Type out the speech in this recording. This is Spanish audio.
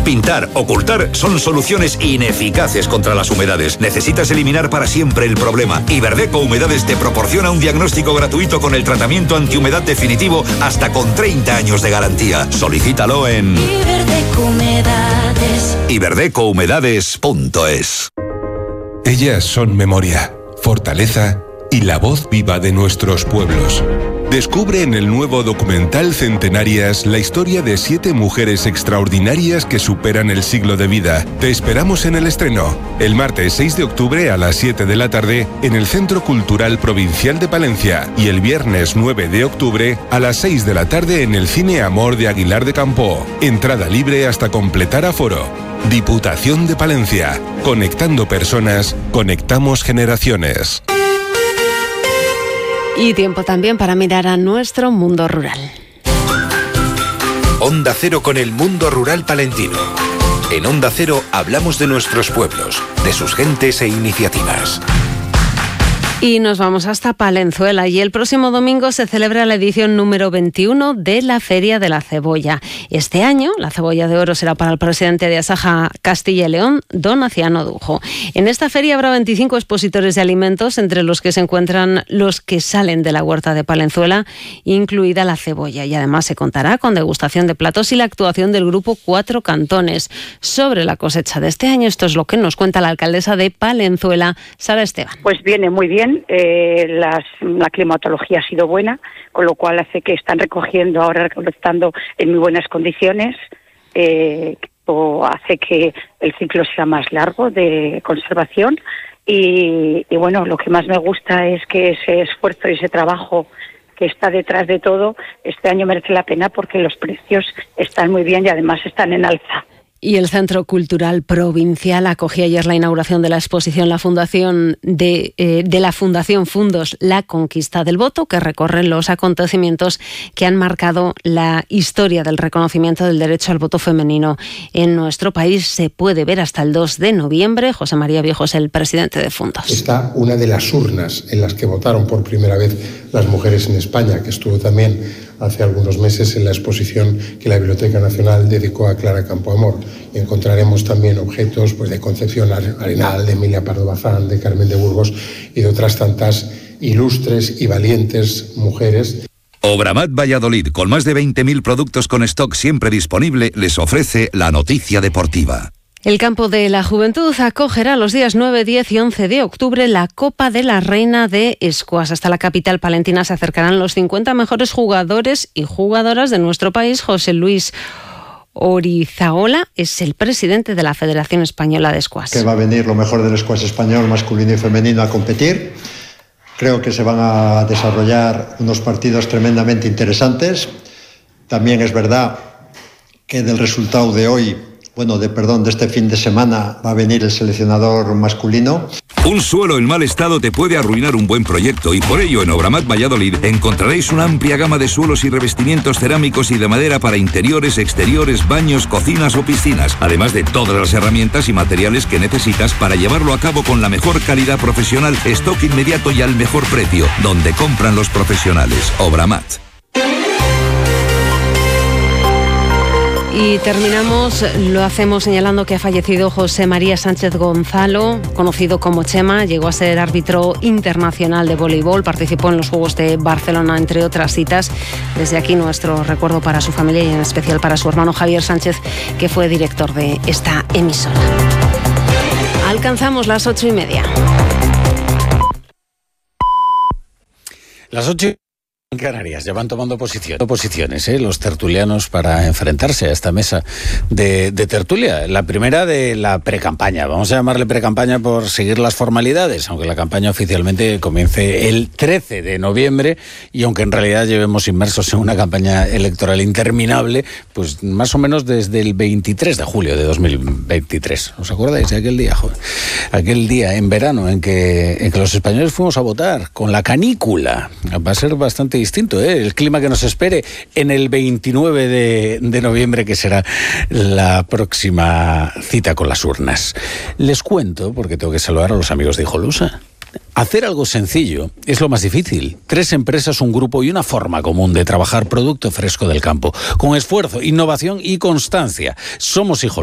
Pintar, ocultar son soluciones ineficaces contra las humedades. Necesitas eliminar para siempre el problema. Iberdeco Humedades te proporciona un diagnóstico gratuito con el tratamiento antihumedad definitivo hasta con 30 años de garantía. Solicítalo en iberdecouhumedades.es. Ellas son memoria, fortaleza y la voz viva de nuestros pueblos. Descubre en el nuevo documental Centenarias la historia de 7 mujeres extraordinarias que superan el siglo de vida. Te esperamos en el estreno, el martes 6 de octubre a las 7 de la tarde en el Centro Cultural Provincial de Palencia y el viernes 9 de octubre a las 6 de la tarde en el Cine Amor de Aguilar de Campoo. Entrada libre hasta completar aforo. Diputación de Palencia. Conectando personas, conectamos generaciones. Y tiempo también para mirar a nuestro mundo rural. Onda Cero con el mundo rural palentino. En Onda Cero hablamos de nuestros pueblos, de sus gentes e iniciativas. Y nos vamos hasta Palenzuela y el próximo domingo se celebra la edición número 21 de la Feria de la Cebolla. Este año la cebolla de oro será para el presidente de Asaja Castilla y León, don Aciano Dujo. En esta feria habrá 25 expositores de alimentos, entre los que se encuentran los que salen de la huerta de Palenzuela, incluida la cebolla. Y además se contará con degustación de platos y la actuación del grupo Cuatro Cantones. Sobre la cosecha de este año, esto es lo que nos cuenta la alcaldesa de Palenzuela, Sara Esteban. Pues viene muy bien. La climatología ha sido buena, con lo cual hace que están recolectando en muy buenas condiciones, o hace que el ciclo sea más largo de conservación y bueno, lo que más me gusta es que ese esfuerzo y ese trabajo que está detrás de todo, este año merece la pena porque los precios están muy bien y además están en alza. Y el Centro Cultural Provincial acogió ayer la inauguración de la exposición la Fundación de la Fundación Fundos La Conquista del Voto, que recorre los acontecimientos que han marcado la historia del reconocimiento del derecho al voto femenino en nuestro país. Se puede ver hasta el 2 de noviembre. José María Viejo es el presidente de Fundos. Está una de las urnas en las que votaron por primera vez las mujeres en España, que estuvo también hace algunos meses en la exposición que la Biblioteca Nacional dedicó a Clara Campoamor. Y encontraremos también objetos de Concepción Arenal, de Emilia Pardo Bazán, de Carmen de Burgos y de otras tantas ilustres y valientes mujeres. Obramat Valladolid, con más de 20.000 productos con stock siempre disponible, les ofrece la noticia deportiva. El Campo de la Juventud acogerá los días 9, 10 y 11 de octubre la Copa de la Reina de Escuas. Hasta la capital palentina se acercarán los 50 mejores jugadores y jugadoras de nuestro país. José Luis Orizaola es el presidente de la Federación Española de Escuas. Que va a venir lo mejor del escuas español, masculino y femenino, a competir. Creo que se van a desarrollar unos partidos tremendamente interesantes. También es verdad que del resultado de hoy, de este fin de semana, va a venir el seleccionador masculino. Un suelo en mal estado te puede arruinar un buen proyecto y por ello en Obramat Valladolid encontraréis una amplia gama de suelos y revestimientos cerámicos y de madera para interiores, exteriores, baños, cocinas o piscinas, además de todas las herramientas y materiales que necesitas para llevarlo a cabo con la mejor calidad profesional, stock inmediato y al mejor precio, donde compran los profesionales. Obramat. Y terminamos, lo hacemos señalando que ha fallecido José María Sánchez Gonzalo, conocido como Chema. Llegó a ser árbitro internacional de voleibol, participó en los Juegos de Barcelona, entre otras citas. Desde aquí nuestro recuerdo para su familia y en especial para su hermano Javier Sánchez, que fue director de esta emisora. Alcanzamos las 8:30. Las 8 en Canarias ya van tomando posiciones, los tertulianos para enfrentarse a esta mesa de tertulia. La primera de la precampaña. Vamos a llamarle precampaña por seguir las formalidades, aunque la campaña oficialmente comience el 13 de noviembre y aunque en realidad llevemos inmersos en una campaña electoral interminable, pues más o menos desde el 23 de julio de 2023. ¿Os acordáis de aquel día, joder? Aquel día en verano en que los españoles fuimos a votar con la canícula. Va a ser bastante distinto, el clima que nos espere en el 29 de noviembre, que será la próxima cita con las urnas. Les cuento, porque tengo que saludar a los amigos de Hijolusa. Hacer algo sencillo es lo más difícil. 3 empresas, un grupo y una forma común de trabajar producto fresco del campo, con esfuerzo, innovación y constancia. Somos Hijolusa.